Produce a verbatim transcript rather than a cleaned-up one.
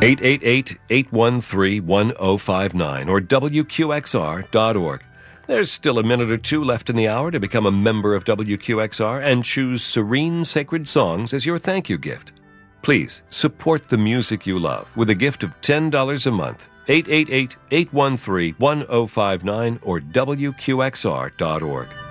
eight eight eight, eight one three, one zero five nine or W Q X R dot org. There's still a minute or two left in the hour to become a member of W Q X R and choose Serene Sacred Songs as your thank you gift. Please support the music you love with a gift of ten dollars a month. eight eight eight, eight one three, one zero five nine or W Q X R dot org.